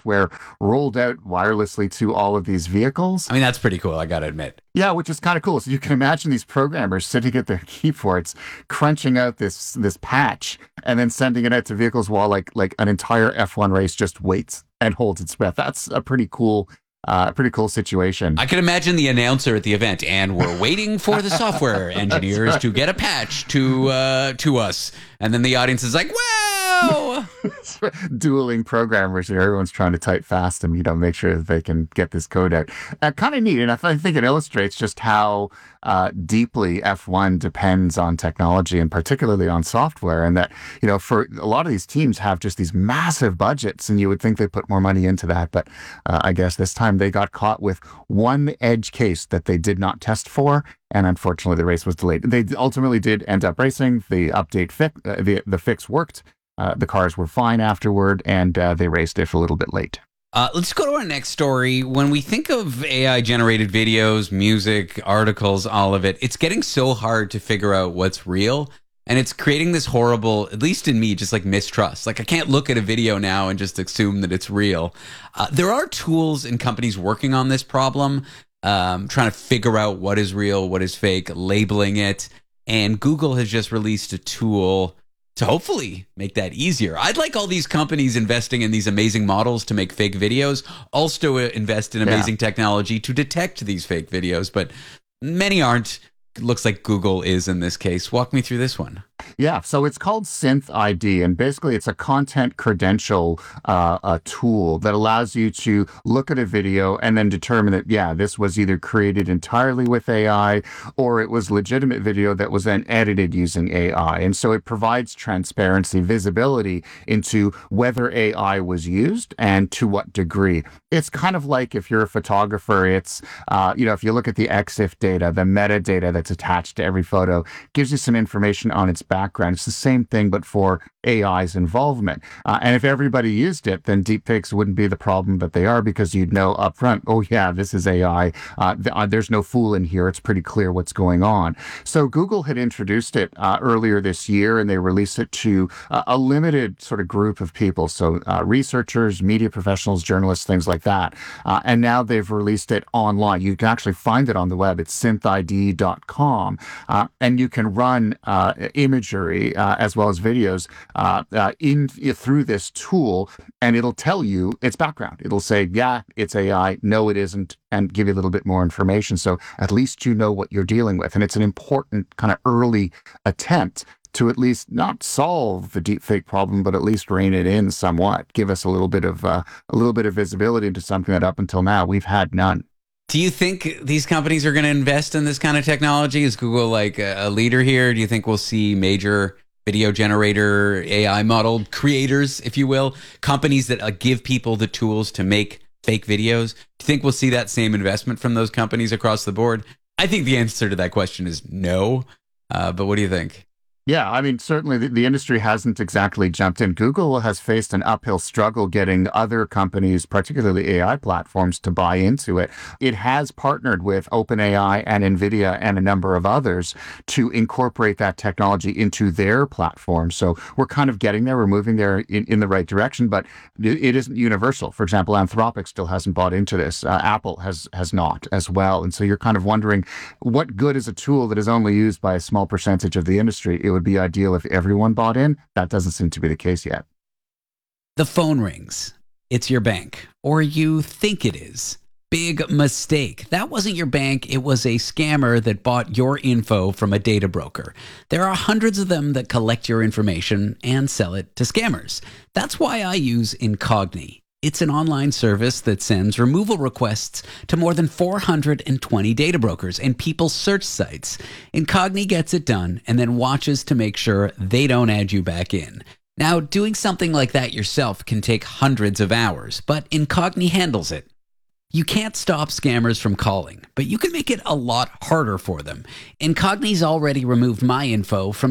software rolled out wirelessly to all of these vehicles. I mean, that's pretty cool, I gotta admit. Yeah, which is kind of cool. So you can imagine these programmers sitting at their keyboards, crunching out this patch and then sending it out to vehicles while like an entire F1 race just waits and holds its breath. That's a pretty cool situation. I can imagine the announcer at the event, and we're waiting for the software engineers to get a patch to us. And then the audience is like, wow! Dueling programmers here. Everyone's trying to type fast and, make sure that they can get this code out. Kind of neat. And I think it illustrates just how deeply F1 depends on technology and particularly on software. And that, for a lot of these teams have just these massive budgets and you would think they put more money into that. But I guess this time they got caught with one edge case that they did not test for. And unfortunately, the race was delayed. They ultimately did end up racing. The update the fix worked. The cars were fine afterward, and they raced it a little bit late. Let's go to our next story. When we think of AI-generated videos, music, articles, all of it, it's getting so hard to figure out what's real. And it's creating this horrible, at least in me, just like mistrust. Like I can't look at a video now and just assume that it's real. There are tools and companies working on this problem, trying to figure out what is real, what is fake, labeling it. And Google has just released a tool to hopefully make that easier. I'd like all these companies investing in these amazing models to make fake videos, also invest in amazing technology to detect these fake videos, but many aren't. It looks like Google is in this case. Walk me through this one. Yeah, so it's called SynthID, and basically it's a content credential tool that allows you to look at a video and then determine that, this was either created entirely with AI or it was legitimate video that was then edited using AI. And so it provides transparency, visibility into whether AI was used and to what degree. It's kind of like if you're a photographer, it's, if you look at the EXIF data, the metadata that's attached to every photo, gives you some information on its background. It's the same thing, but for AI's involvement. And if everybody used it, then deepfakes wouldn't be the problem that they are because you'd know upfront, oh yeah, this is AI. There's no fool in here. It's pretty clear what's going on. So Google had introduced it earlier this year, and they released it to a limited sort of group of people. So researchers, media professionals, journalists, things like that. And now they've released it online. You can actually find it on the web. It's synthid.com. And you can run imagery as well as videos through this tool, and it'll tell you its background. It'll say, yeah, it's AI, no, it isn't, and give you a little bit more information. So at least you know what you're dealing with. And it's an important kind of early attempt to at least not solve the deepfake problem, but at least rein it in somewhat. Give us a little bit of visibility into something that up until now we've had none. Do you think these companies are going to invest in this kind of technology? Is Google like a leader here? Do you think we'll see major video generator, AI model creators, if you will, companies that give people the tools to make fake videos? Do you think we'll see that same investment from those companies across the board? I think the answer to that question is no. But what do you think? Yeah, I mean, certainly the industry hasn't exactly jumped in. Google has faced an uphill struggle getting other companies, particularly AI platforms, to buy into it. It has partnered with OpenAI and NVIDIA and a number of others to incorporate that technology into their platform. So we're kind of getting there. We're moving there in the right direction, but it isn't universal. For example, Anthropic still hasn't bought into this. Apple has not as well. And so you're kind of wondering, what good is a tool that is only used by a small percentage of the industry? It would be ideal if everyone bought in. That doesn't seem to be the case yet. The phone rings. It's your bank, or you think it is. Big mistake. That wasn't your bank. It was a scammer that bought your info from a data broker. There are hundreds of them that collect your information and sell it to scammers. That's why I use Incogni. It's an online service that sends removal requests to more than 420 data brokers and people's search sites. Incogni gets it done and then watches to make sure they don't add you back in. Now, doing something like that yourself can take hundreds of hours, but Incogni handles it. You can't stop scammers from calling, but you can make it a lot harder for them. Incogni's already removed my info from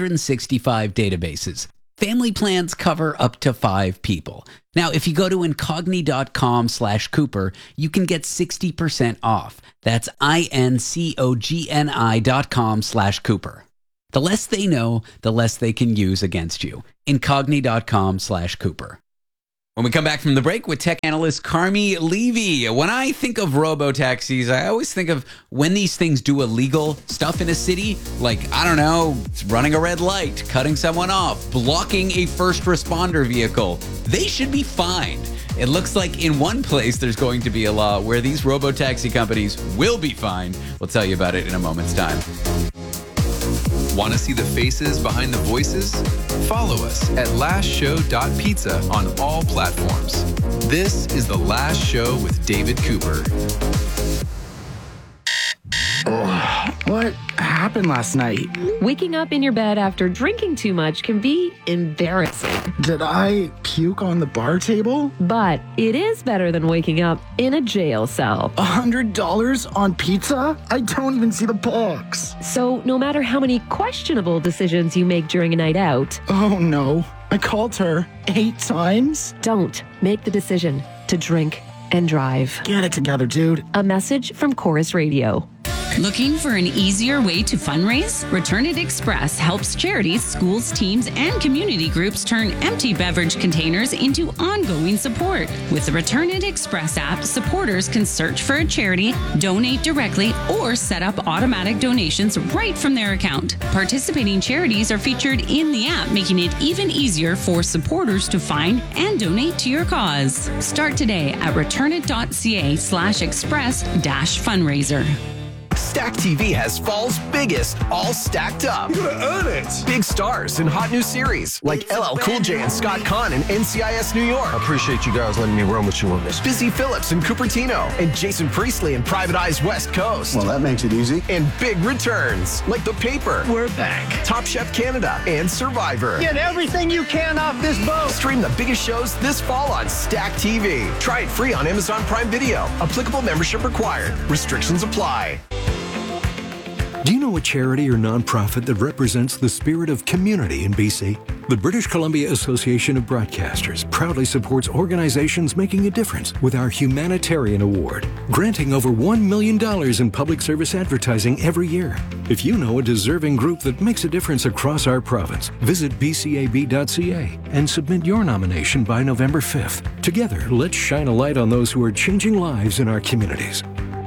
265 databases. Family plans cover up to 5 people. Now, if you go to incogni.com/Cooper, you can get 60% off. That's incogni.com/Cooper. The less they know, the less they can use against you. Incogni.com/Cooper. When we come back from the break with tech analyst Carmi Levy, when I think of robo-taxis, I always think of when these things do illegal stuff in a city, like, I don't know, running a red light, cutting someone off, blocking a first responder vehicle. They should be fined. It looks like in one place there's going to be a law where these robo-taxi companies will be fined. We'll tell you about it in a moment's time. Want to see the faces behind the voices? Follow us at lastshow.pizza on all platforms. This is The Last Show with David Cooper. What happened last night? Waking up in your bed after drinking too much can be embarrassing. Did I puke on the bar table? But it is better than waking up in a jail cell. $100 on pizza? I don't even see the box. So no matter how many questionable decisions you make during a night out, Oh no, I called her 8 times? don't make the decision to drink and drive. Get it together, dude. A message from Chorus Radio. Looking for an easier way to fundraise? Return It Express helps charities, schools, teams, and community groups turn empty beverage containers into ongoing support. With the Return It Express app, supporters can search for a charity, donate directly, or set up automatic donations right from their account. Participating charities are featured in the app, making it even easier for supporters to find and donate to your cause. Start today at returnit.ca/express-fundraiser. Stack TV has fall's biggest, all stacked up. You're gonna earn it. Big stars in hot new series like LL Cool J and Scott Conn in NCIS New York. I appreciate you guys letting me run with you on this. Busy Phillips in Cupertino and Jason Priestley in Private Eyes West Coast. Well, that makes it easy. And big returns like The Paper. We're back. Top Chef Canada and Survivor. Get everything you can off this boat. Stream the biggest shows this fall on Stack TV. Try it free on Amazon Prime Video. Applicable membership required. Restrictions apply. Do you know a charity or nonprofit that represents the spirit of community in BC? The British Columbia Association of Broadcasters proudly supports organizations making a difference with our Humanitarian Award, granting over $1 million in public service advertising every year. If you know a deserving group that makes a difference across our province, visit bcab.ca and submit your nomination by November 5th. Together, let's shine a light on those who are changing lives in our communities.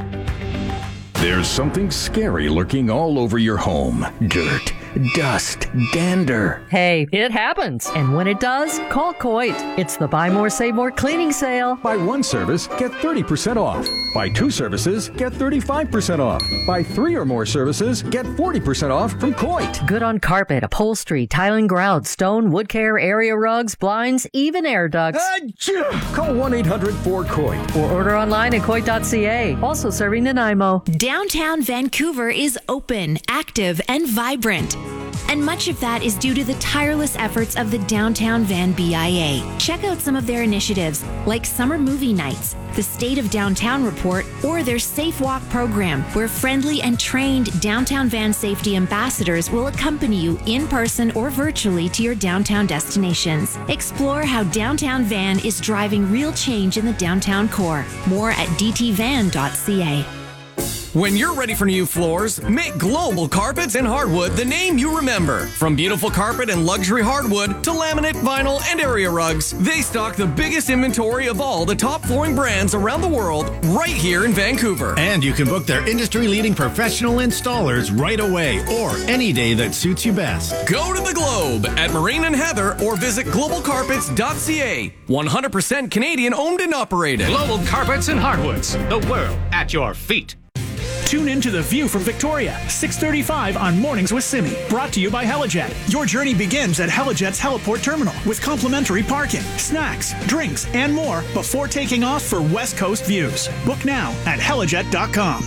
There's something scary lurking all over your home. Dirt, dust, dander. Hey, it happens. And when it does, call Coit. It's the Buy More, Save More cleaning sale. Buy one service, get 30% off. Buy 2 services, get 35% off. Buy 3 or more services, get 40% off from Coit. Good on carpet, upholstery, tiling, grout, stone, wood care, area rugs, blinds, even air ducts. Call 1-800-4COIT. Or order online at Coit.ca. Also serving Nanaimo. Downtown Vancouver is open, active, and vibrant. And much of that is due to the tireless efforts of the Downtown Van BIA. Check out some of their initiatives, like summer movie nights, the State of Downtown Report, or their Safe Walk program, where friendly and trained Downtown Van safety ambassadors will accompany you in person or virtually to your downtown destinations. Explore how Downtown Van is driving real change in the downtown core. More at dtvan.ca. When you're ready for new floors, make Global Carpets and Hardwood the name you remember. From beautiful carpet and luxury hardwood to laminate, vinyl, and area rugs, they stock the biggest inventory of all the top flooring brands around the world right here in Vancouver. And you can book their industry-leading professional installers right away or any day that suits you best. Go to the Globe at Marine and Heather or visit globalcarpets.ca. 100% Canadian owned and operated. Global Carpets and Hardwoods, the world at your feet. Tune in to The View from Victoria, 6:35 on Mornings with Simi. Brought to you by Helijet. Your journey begins at Helijet's Heliport Terminal with complimentary parking, snacks, drinks, and more before taking off for West Coast views. Book now at helijet.com.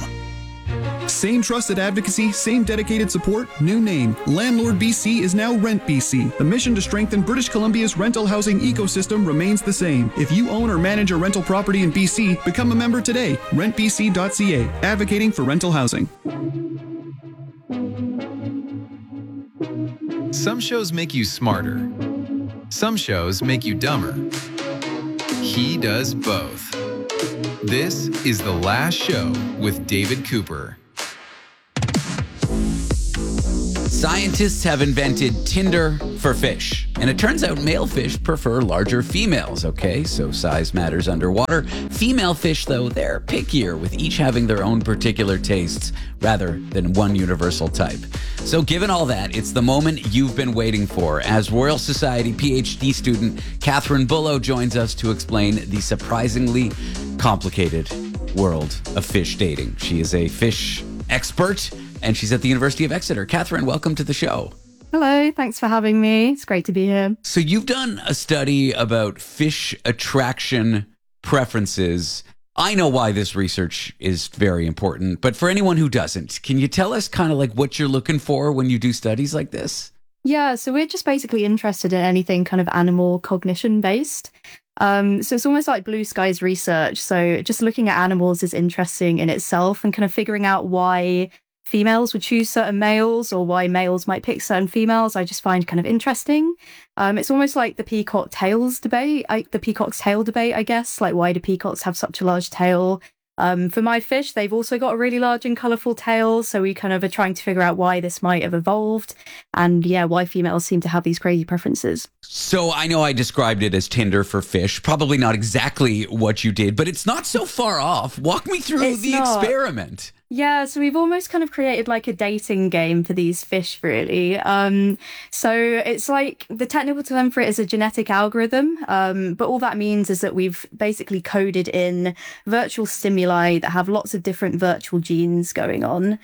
Same trusted advocacy, same dedicated support, new name. Landlord BC is now Rent BC. The mission to strengthen British Columbia's rental housing ecosystem remains the same. If you own or manage a rental property in BC, become a member today. rentbc.ca, advocating for rental housing. Some shows make you smarter. Some shows make you dumber. He does both. This is The Last Show with David Cooper. Scientists have invented Tinder for fish, and it turns out male fish prefer larger females, okay? So size matters underwater. Female fish, though, they're pickier, with each having their own particular tastes rather than one universal type. So given all that, it's the moment you've been waiting for as Royal Society PhD student Catherine Bullo joins us to explain the surprisingly complicated world of fish dating. She is a fish expert, and she's at the University of Exeter. Catherine, welcome to the show. Hello, thanks for having me. It's great to be here. So you've done a study about fish attraction preferences. I know why this research is very important, but for anyone who doesn't, can you tell us kind of like what you're looking for when you do studies like this? Yeah, so we're just basically interested in anything kind of animal cognition based. So it's almost like blue skies research. So just looking at animals is interesting in itself, and kind of figuring out why females would choose certain males or why males might pick certain females, I just find kind of interesting. It's almost like the peacock's tail debate, I guess. Like, why do peacocks have such a large tail? For my fish, they've also got a really large and colourful tail, so we kind of are trying to figure out why this might have evolved, and why females seem to have these crazy preferences. So I know I described it as Tinder for fish, probably not exactly what you did, but it's not so far off. Walk me through experiment. Yeah, so we've almost kind of created like a dating game for these fish, really. So it's like, the technical term for it is a genetic algorithm, but all that means is that we've basically coded in virtual stimuli that have lots of different virtual genes going on.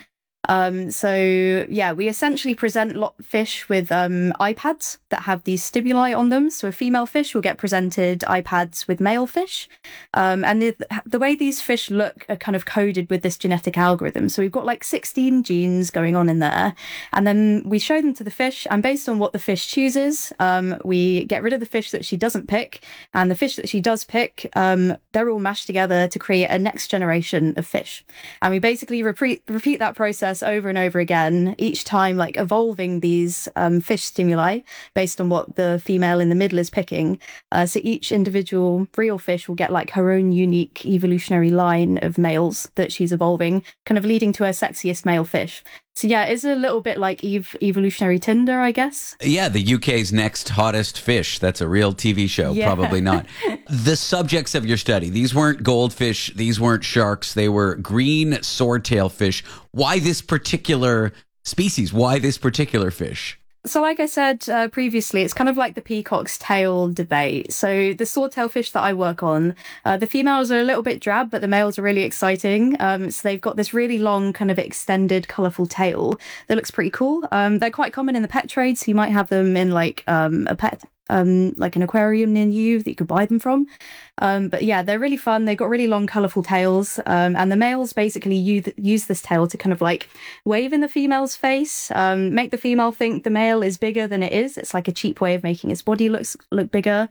We essentially present fish with iPads that have these stimuli on them. So a female fish will get presented iPads with male fish. And the way these fish look are kind of coded with this genetic algorithm. So we've got like 16 genes going on in there. And then we show them to the fish. And based on what the fish chooses, we get rid of the fish that she doesn't pick. And the fish that she does pick, they're all mashed together to create a next generation of fish. And we basically repeat that process over and over again, each time like evolving these fish stimuli based on what the female in the middle is picking. So each individual real fish will get like her own unique evolutionary line of males that she's evolving, kind of leading to her sexiest male fish. So yeah, it's a little bit like evolutionary Tinder, I guess. Yeah, the UK's next hottest fish. That's a real TV show. Yeah. Probably not. The subjects of your study, these weren't goldfish, these weren't sharks, they were green swordtail fish. Why this particular species? Why this particular fish? So like I said previously, it's kind of like the peacock's tail debate. So the swordtail fish that I work on, the females are a little bit drab, but the males are really exciting. So they've got this really long kind of extended colourful tail that looks pretty cool. They're quite common in the pet trade, so you might have them in like a pet, like an aquarium near you that you could buy them from. But yeah, they're really fun. They've got really long, colourful tails. And the males basically use this tail to kind of like wave in the female's face, make the female think the male is bigger than it is. It's like a cheap way of making its body look bigger.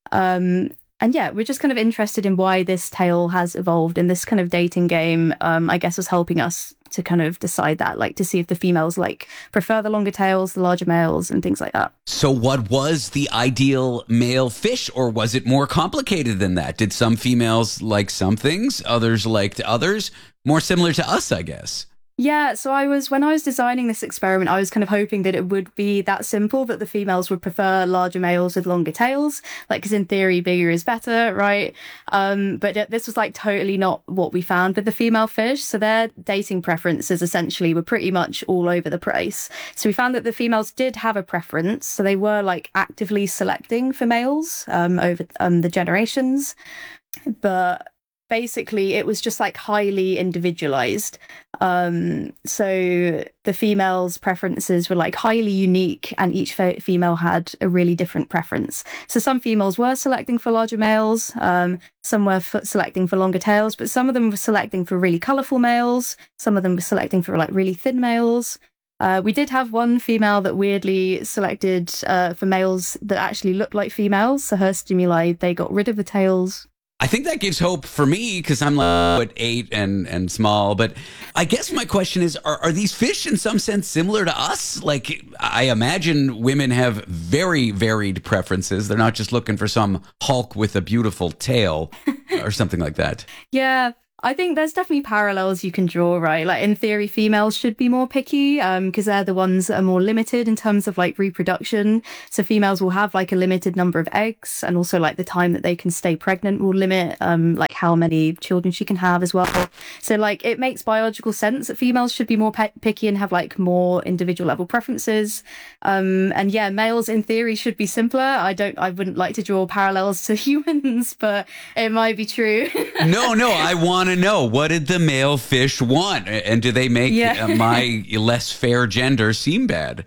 And yeah, we're just kind of interested in why this tail has evolved, and this kind of dating game, I guess, was helping us to kind of decide that, like to see if the females like prefer the longer tails, the larger males, and things like that. So what was the ideal male fish, or was it more complicated than that? Did some females like some things, others liked others? More similar to us, I guess. Yeah, so when I was designing this experiment, I was kind of hoping that it would be that simple, that the females would prefer larger males with longer tails, like, because in theory, bigger is better, right? But this was like totally not what we found with the female fish. So their dating preferences essentially were pretty much all over the place. So we found that the females did have a preference. So they were like actively selecting for males over the generations. But basically, it was just like highly individualized. So the females' preferences were like highly unique, and each female had a really different preference. So some females were selecting for larger males, some were selecting for longer tails, but some of them were selecting for really colorful males. Some of them were selecting for like really thin males. We did have one female that weirdly selected for males that actually looked like females. So her stimuli, they got rid of the tails. I think that gives hope for me, because I'm like 8 and small. But I guess my question is, are these fish in some sense similar to us? Like, I imagine women have very varied preferences. They're not just looking for some Hulk with a beautiful tail or something like that. Yeah, I think there's definitely parallels you can draw, right? Like in theory, females should be more picky because they're the ones that are more limited in terms of like reproduction. So females will have like a limited number of eggs, and also like the time that they can stay pregnant will limit like how many children she can have as well. So like it makes biological sense that females should be more picky and have like more individual level preferences. And yeah, males in theory should be simpler. I wouldn't like to draw parallels to humans, but it might be true. No, I want to know, what did the male fish want? And do they make my less fair gender seem bad?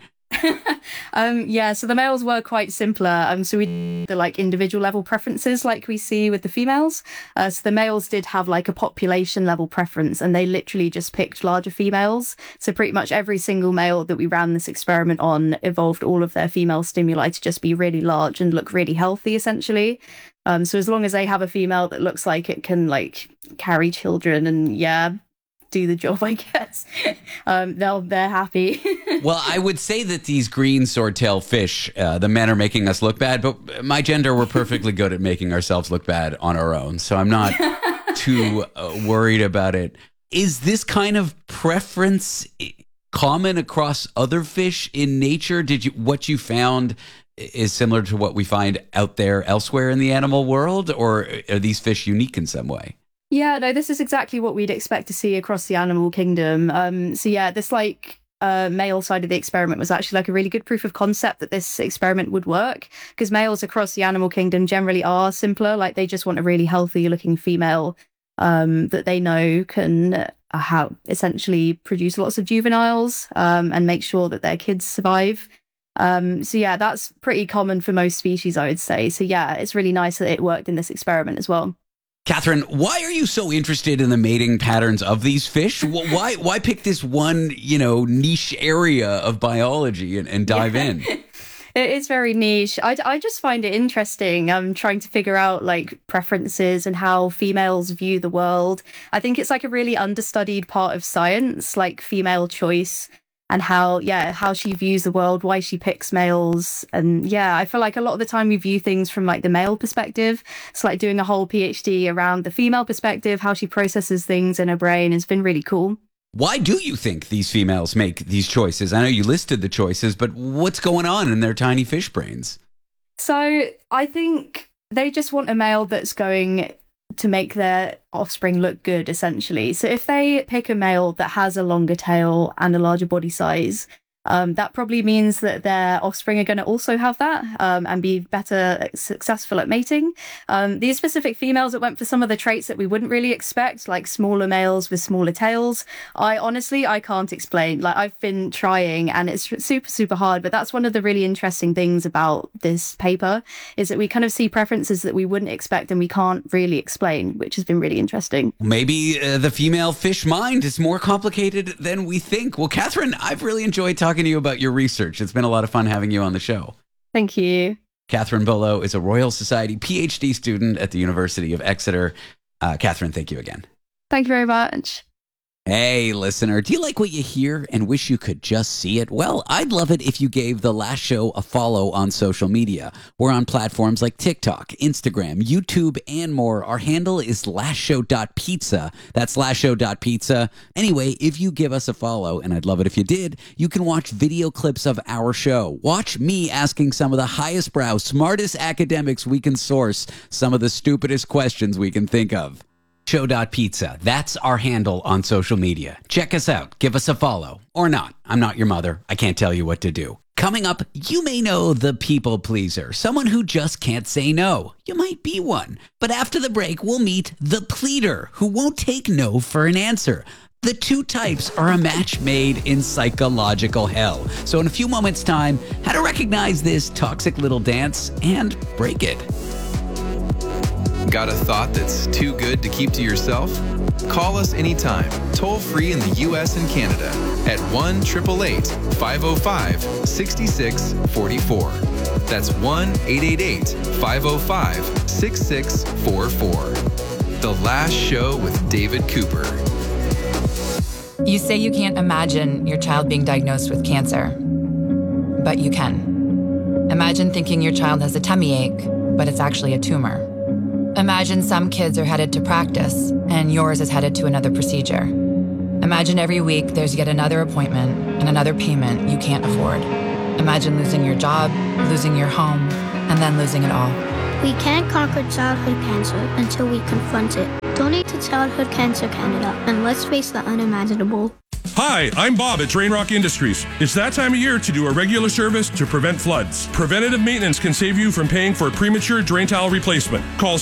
So the males were quite simpler. So we did the like individual level preferences like we see with the females. So the males did have like a population level preference, and they literally just picked larger females. So pretty much every single male that we ran this experiment on evolved all of their female stimuli to just be really large and look really healthy, essentially. So as long as they have a female that looks like it can like carry children and do the job, I guess, they're happy. Well, I would say that these green swordtail fish, the men are making us look bad, but my gender, we're perfectly good at making ourselves look bad on our own. So I'm not too worried about it. Is this kind of preference common across other fish in nature? What you found is similar to what we find out there elsewhere in the animal world, or are these fish unique in some way? Yeah, no, this is exactly what we'd expect to see across the animal kingdom. This like male side of the experiment was actually like a really good proof of concept that this experiment would work, because males across the animal kingdom generally are simpler. Like they just want a really healthy looking female that they know can essentially produce lots of juveniles and make sure that their kids survive. That's pretty common for most species, I would say. So yeah, it's really nice that it worked in this experiment as well. Catherine, why are you so interested in the mating patterns of these fish? Why pick this one, niche area of biology and dive in? It is very niche. I just find it interesting. I'm trying to figure out like preferences and how females view the world. I think it's like a really understudied part of science, like female choice. And how she views the world, why she picks males. And I feel like a lot of the time we view things from like the male perspective. So like doing a whole PhD around the female perspective, how she processes things in her brain has been really cool. Why do you think these females make these choices? I know you listed the choices, but what's going on in their tiny fish brains? So I think they just want a male that's going to make their offspring look good, essentially. So if they pick a male that has a longer tail and a larger body size, that probably means that their offspring are going to also have that and be better successful at mating. These specific females that went for some of the traits that we wouldn't really expect, like smaller males with smaller tails, I can't explain. Like I've been trying and it's super, super hard, but that's one of the really interesting things about this paper is that we kind of see preferences that we wouldn't expect and we can't really explain, which has been really interesting. Maybe the female fish mind is more complicated than we think. Well, Catherine, I've really enjoyed talking to you about your research. It's been a lot of fun having you on the show. Thank you. Catherine Bolo is a Royal Society PhD student at the University of Exeter. Catherine, thank you again. Thank you very much. Hey, listener, do you like what you hear and wish you could just see it? Well, I'd love it if you gave The Last Show a follow on social media. We're on platforms like TikTok, Instagram, YouTube, and more. Our handle is lastshow.pizza. That's lastshow.pizza. Anyway, if you give us a follow, and I'd love it if you did, you can watch video clips of our show. Watch me asking some of the highest brow, smartest academics we can source some of the stupidest questions we can think of. Show.pizza. That's our handle on social media. Check us out. Give us a follow. Or not. I'm not your mother. I can't tell you what to do. Coming up, you may know the people pleaser, someone who just can't say no. You might be one. But after the break, we'll meet the pleader, who won't take no for an answer. The two types are a match made in psychological hell. So in a few moments' time, how to recognize this toxic little dance and break it. Got a thought that's too good to keep to yourself? Call us anytime, toll free in the U.S. and Canada at 1-888-505-6644. That's 1-888-505-6644. The Last Show with David Cooper. You say you can't imagine your child being diagnosed with cancer, but you can. Imagine thinking your child has a tummy ache, but it's actually a tumor. Imagine some kids are headed to practice and yours is headed to another procedure. Imagine every week there's yet another appointment and another payment you can't afford. Imagine losing your job, losing your home, and then losing it all. We can't conquer childhood cancer until we confront it. Donate to Childhood Cancer Canada and let's face the unimaginable. Hi, I'm Bob at Drain Rock Industries. It's that time of year to do a regular service to prevent floods. Preventative maintenance can save you from paying for a premature drain tile replacement. Call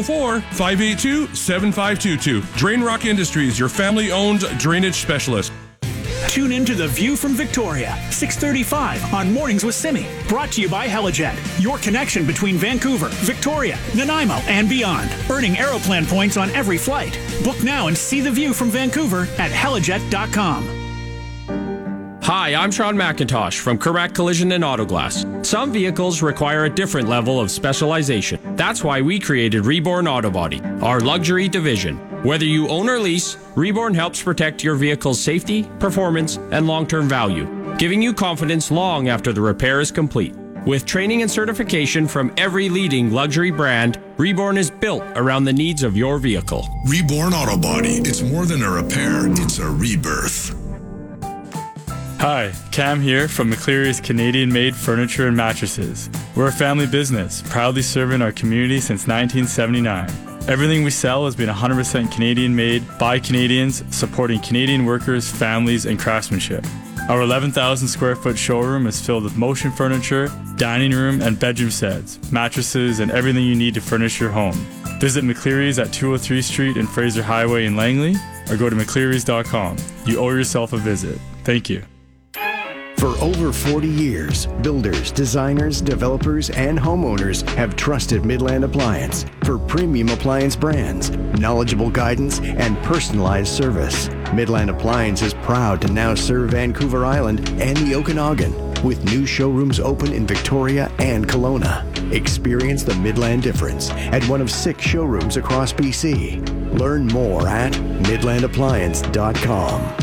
604-582-7522. Drain Rock Industries, your family-owned drainage specialist. Tune in to The View from Victoria, 6:35 on Mornings with Simi. Brought to you by Helijet, your connection between Vancouver, Victoria, Nanaimo, and beyond. Earning Aeroplan points on every flight. Book now and see the view from Vancouver at helijet.com. Hi, I'm Sean McIntosh from Kermac Collision and Auto Glass. Some vehicles require a different level of specialization. That's why we created Reborn Auto Body, our luxury division. Whether you own or lease, Reborn helps protect your vehicle's safety, performance, and long-term value, giving you confidence long after the repair is complete. With training and certification from every leading luxury brand, Reborn is built around the needs of your vehicle. Reborn Auto Body. It's more than a repair, it's a rebirth. Hi, Cam here from McCleary's Canadian-made furniture and mattresses. We're a family business, proudly serving our community since 1979. Everything we sell has been 100% Canadian-made by Canadians, supporting Canadian workers, families, and craftsmanship. Our 11,000 square foot showroom is filled with motion furniture, dining room and bedroom sets, mattresses, and everything you need to furnish your home. Visit McCleary's at 203 Street and Fraser Highway in Langley, or go to mcclearys.com. You owe yourself a visit. Thank you. For over 40 years, builders, designers, developers, and homeowners have trusted Midland Appliance for premium appliance brands, knowledgeable guidance, and personalized service. Midland Appliance is proud to now serve Vancouver Island and the Okanagan, with new showrooms open in Victoria and Kelowna. Experience the Midland difference at one of 6 showrooms across BC. Learn more at midlandappliance.com.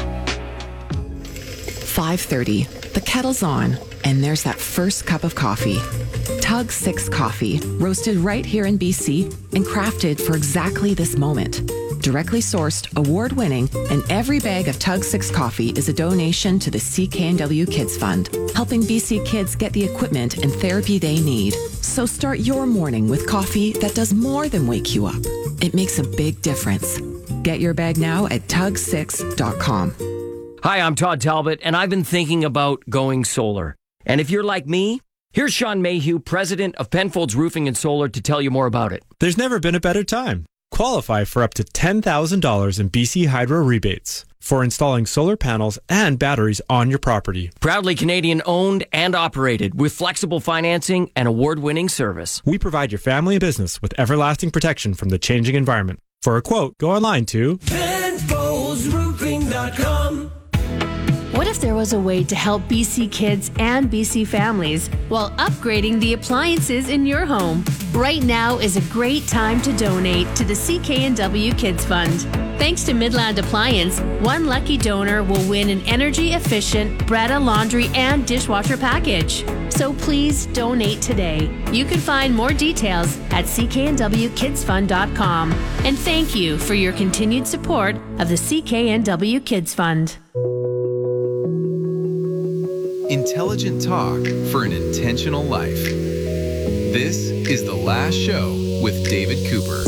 5:30. The kettle's on, and there's that first cup of coffee. Tug 6 coffee, roasted right here in BC and crafted for exactly this moment. Directly sourced, award-winning, and every bag of Tug 6 coffee is a donation to the CKNW Kids Fund, helping BC kids get the equipment and therapy they need. So start your morning with coffee that does more than wake you up. It makes a big difference. Get your bag now at tug6.com. Hi, I'm Todd Talbot, and I've been thinking about going solar. And if you're like me, here's Sean Mayhew, president of Penfolds Roofing and Solar, to tell you more about it. There's never been a better time. Qualify for up to $10,000 in BC Hydro rebates for installing solar panels and batteries on your property. Proudly Canadian owned and operated with flexible financing and award-winning service. We provide your family and business with everlasting protection from the changing environment. For a quote, go online to PenfoldsRoofing.com. What if there was a way to help BC kids and BC families while upgrading the appliances in your home? Right now is a great time to donate to the CKNW Kids Fund. Thanks to Midland Appliance, one lucky donor will win an energy-efficient Bretta laundry and dishwasher package. So please donate today. You can find more details at cknwkidsfund.com. And thank you for your continued support of the CKNW Kids Fund. Intelligent talk for an intentional life. This is The Last Show with David Cooper.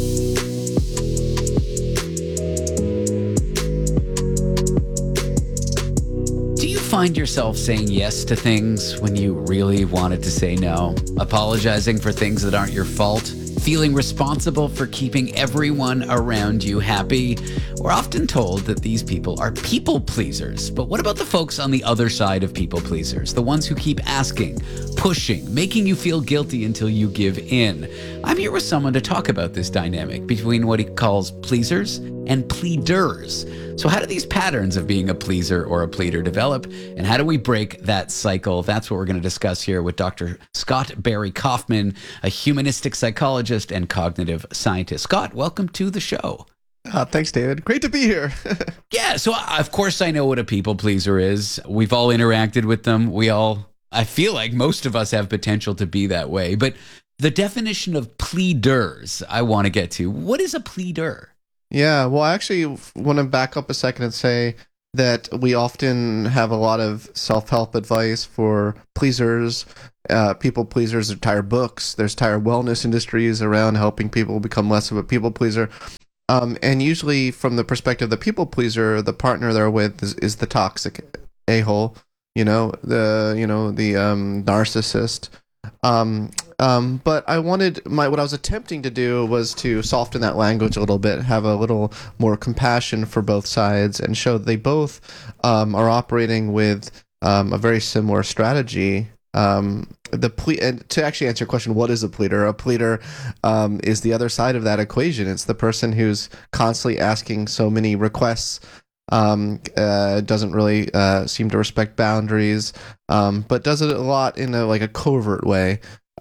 Do you find yourself saying yes to things when you really wanted to say no? Apologizing for things that aren't your fault? Feeling responsible for keeping everyone around you happy? We're often told that these people are people pleasers, but what about the folks on the other side of people pleasers? The ones who keep asking, pushing, making you feel guilty until you give in. I'm here with someone to talk about this dynamic between what he calls pleasers and pleaders. So how do these patterns of being a pleaser or a pleader develop, and how do we break that cycle? That's what we're going to discuss here with Dr. Scott Barry Kaufman, a humanistic psychologist and cognitive scientist. Scott, welcome to the show. Thanks, David. Great to be here. Yeah, so of course I know what a people pleaser is. We've all interacted with them. I feel like most of us have potential to be that way. But The definition of pleaders I want to get to. What is a pleader? Yeah, well, I actually want to back up a second and say that we often have a lot of self-help advice for pleasers, people pleasers. There's entire books, there's entire wellness industries around helping people become less of a people pleaser. And usually from the perspective of the people pleaser, the partner they're with is the toxic a-hole, the narcissist. But I wanted what I was attempting to do was to soften that language a little bit, have a little more compassion for both sides, and show that they both are operating with a very similar strategy. And to actually answer your question, what is a pleader? A pleader is the other side of that equation. It's the person who's constantly asking so many requests, doesn't really seem to respect boundaries, but does it a lot in a covert way,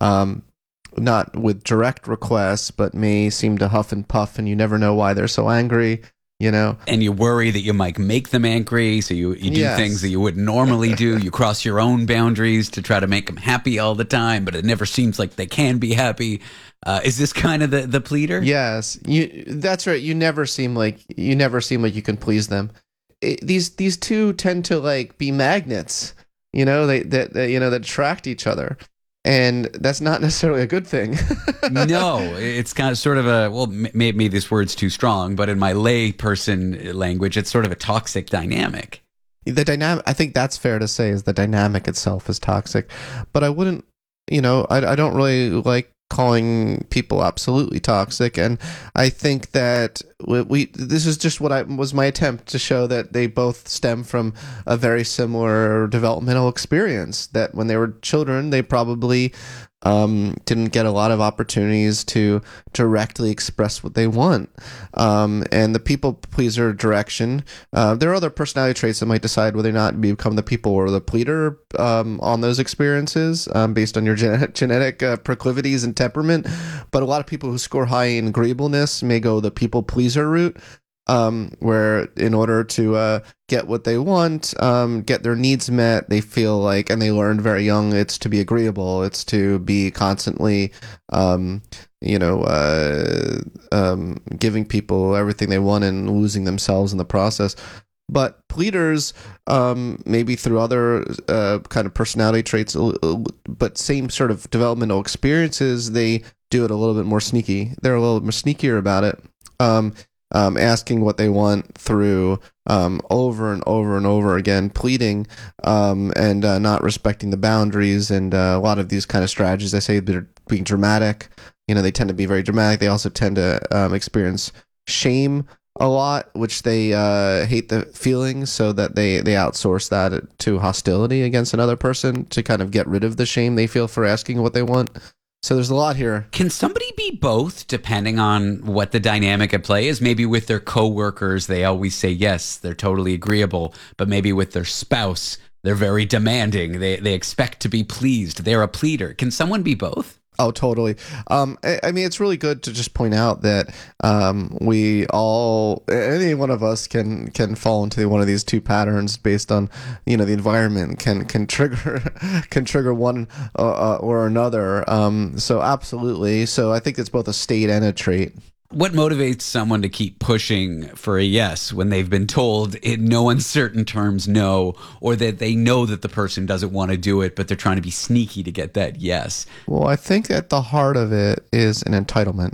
not with direct requests, but may seem to huff and puff, and you never know why they're so angry. And you worry that you might make them angry, so you do things that you wouldn't normally do. You cross your own boundaries to try to make them happy all the time, but it never seems like they can be happy. Is this kind of the pleader? Yes, that's right. You never seem like you can please them. These two tend to be magnets. That attract each other. And that's not necessarily a good thing. No, it's kind of sort of maybe this word's too strong, but in my lay person language, it's sort of a toxic dynamic. The dynamic, I think that's fair to say, is the dynamic itself is toxic. But I wouldn't, I don't really like calling people absolutely toxic. And I think that this is just what was my attempt to show that they both stem from a very similar developmental experience, that when they were children, they probably didn't get a lot of opportunities to directly express what they want. And the people pleaser direction, there are other personality traits that might decide whether or not to become the people or the pleader on those experiences based on your genetic proclivities and temperament. But a lot of people who score high in agreeableness may go the people pleaser route. Where in order to get what they want, get their needs met, they feel like, and they learned very young, it's to be agreeable, it's to be constantly, giving people everything they want and losing themselves in the process. But pleaders, maybe through other kind of personality traits, but same sort of developmental experiences, they do it a little bit more sneaky. They're a little more sneakier about it. Asking what they want through over and over and over again, pleading and not respecting the boundaries, and a lot of these kind of strategies, I say, they're being dramatic. They tend to be very dramatic. They also tend to experience shame a lot, which they hate the feelings, so that they outsource that to hostility against another person to kind of get rid of the shame they feel for asking what they want. So there's a lot here. Can somebody be both, depending on what the dynamic at play is? Maybe with their coworkers, they always say yes, they're totally agreeable. But maybe with their spouse, they're very demanding. They expect to be pleased. They're a pleader. Can someone be both? Oh, totally. I mean, it's really good to just point out that we all, any one of us can fall into one of these two patterns based on, the environment can trigger one or another. So absolutely. So I think it's both a state and a trait. What motivates someone to keep pushing for a yes when they've been told in no uncertain terms no, or that they know that the person doesn't want to do it, but they're trying to be sneaky to get that yes? Well, I think at the heart of it is an entitlement.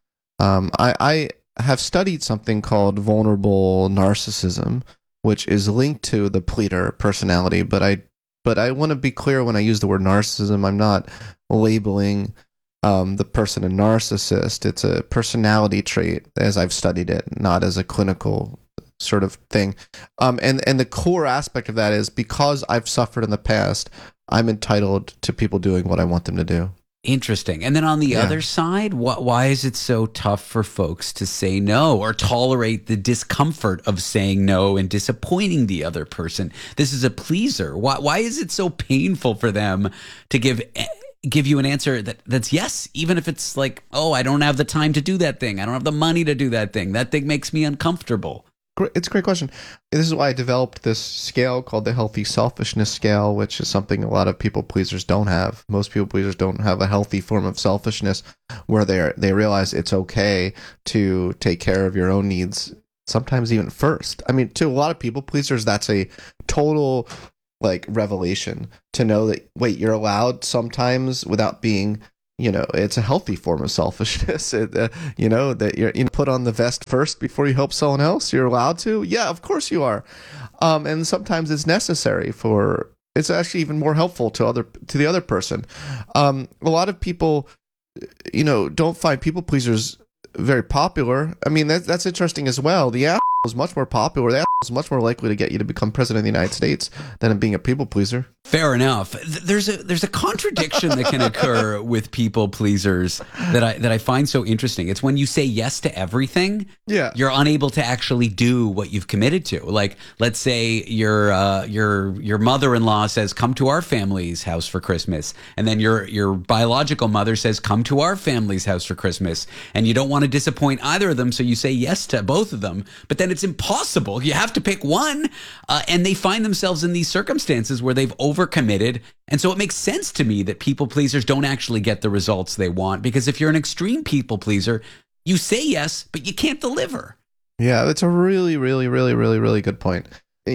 I have studied something called vulnerable narcissism, which is linked to the pleader personality, but I want to be clear when I use the word narcissism, I'm not labeling the person a narcissist. It's a personality trait as I've studied it, not as a clinical sort of thing. And the core aspect of that is because I've suffered in the past, I'm entitled to people doing what I want them to do. Interesting. And then on the other side, why is it so tough for folks to say no or tolerate the discomfort of saying no and disappointing the other person? This is a pleaser. Why is it so painful for them to give you an answer that's yes, even if it's like, oh, I don't have the time to do that thing. I don't have the money to do that thing. That thing makes me uncomfortable. It's a great question. This is why I developed this scale called the Healthy Selfishness Scale, which is something a lot of people pleasers don't have. Most people pleasers don't have a healthy form of selfishness where they realize it's okay to take care of your own needs, sometimes even first. I mean, to a lot of people pleasers, that's a total like revelation to know that, wait, you're allowed sometimes without being, it's a healthy form of selfishness. That you put on the vest first before you help someone else. You're allowed to. Yeah, of course you are. And sometimes it's necessary it's actually even more helpful to the other person. A lot of people, don't find people pleasers very popular. I mean, that's interesting as well. The asshole is much more popular. The asshole is much more likely to get you to become president of the United States than being a people pleaser. Fair enough. There's a contradiction that can occur with people pleasers that I find so interesting. It's when you say yes to everything, you're unable to actually do what you've committed to. Like, let's say your mother-in-law says, "Come to our family's house for Christmas," and then your biological mother says, "Come to our family's house for Christmas," and you don't want to disappoint either of them, so you say yes to both of them. But then it's impossible. You have to pick one, and they find themselves in these circumstances where they've overcommitted. And so it makes sense to me that people pleasers don't actually get the results they want, because if you're an extreme people pleaser, you say yes, but you can't deliver. Yeah, that's a really, really, really, really, really good point.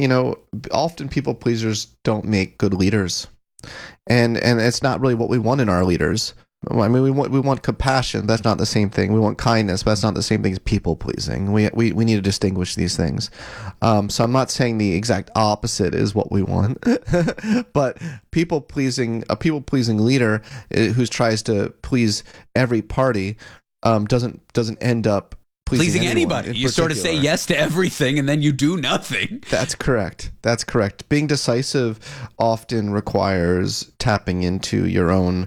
Often people pleasers don't make good leaders, and it's not really what we want in our leaders. I mean, we want compassion. That's not the same thing. We want kindness, but that's not the same thing as people pleasing. We need to distinguish these things. So I'm not saying the exact opposite is what we want, but a people pleasing leader who tries to please every party doesn't end up pleasing anybody. You sort of say yes to everything and then you do nothing. That's correct. Being decisive often requires tapping into your own.